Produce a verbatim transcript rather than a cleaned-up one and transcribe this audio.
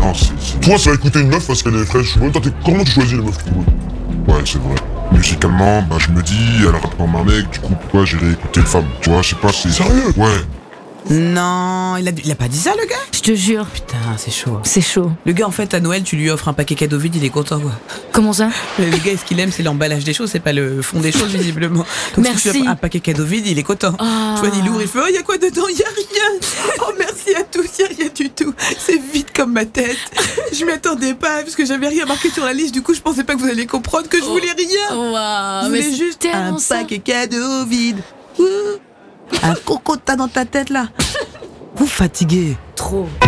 Non, c'est... c'est... Toi, ça va écouter une meuf parce qu'elle est fraîche. Même toi, t'es... comment tu choisis les meufs que tu veux? Ouais, c'est vrai. Musicalement, bah je me dis, elle rappe comme un mec, du coup pourquoi j'irais écouter une femme? Tu vois, je sais pas, c'est... Sérieux? Ouais. Non, il a, il a pas dit ça, le gars? Je te jure, Putain, c'est chaud. c'est chaud. Le gars, en fait, à Noël, tu lui offres un paquet cadeau vide, il est content, quoi. Comment ça? Le gars, ce qu'il aime, c'est l'emballage des choses, c'est pas le fond des choses, visiblement. Donc, Merci. si tu offres un paquet cadeau vide, il est content. Ah. Tu vois, il ouvre, il fait, oh, y a quoi dedans? Y a rien. Oh, merci à tous, y a rien du tout. C'est vide comme ma tête. Je m'y attendais pas, parce que j'avais rien marqué sur la liste, du coup, je pensais pas que vous alliez comprendre que je voulais rien. Waouh, Je mais voulais c'est juste tellement un ça. paquet cadeau vide. Ouh. Un coco que t'as dans ta tête, là. Vous fatiguez. Trop.